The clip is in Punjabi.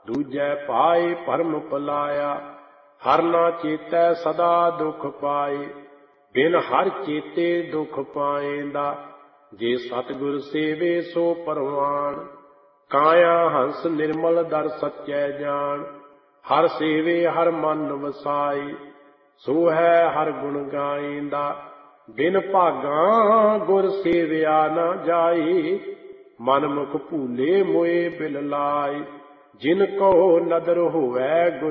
ਦੂਜੈ ਪਾਏ ਭਰਮ ਪਲਾਇਆ। ਹਰ ਨਾ ਚੇਤੈ ਸਦਾ ਦੁਖ ਪਾਏ, ਬਿਨ ਹਰ ਚੇਤੇ ਦੁਖ ਪਾਏਂਦਾ। ਜੇ ਸਤਿਗੁਰ ਸੇਵੇ ਸੋ ਪਰਵਾਣ, ਕਾਇਆ ਹੰਸ ਨਿਰਮਲ ਦਰ ਸੱਚੈ ਜਾਣ। ਹਰ ਸੇਵੇ ਹਰ ਮਨ ਵਸਾਈ, ਸੋ ਹੈ ਹਰ ਗੁਣ ਗਾਇਂਦਾ। ਬਿਨ ਭਾਗਾਂ ਗੁਰ ਸੇਵਿਆ ਨਾ ਜਾਈ, ਮਨ ਮੁਖ ਭੂਲੇ ਮੋਏ ਬਿਲ ਲਾਈ। ਜਿਨ ਕੋ ਨਦਰ ਹੋਵੈ ਗੁਰ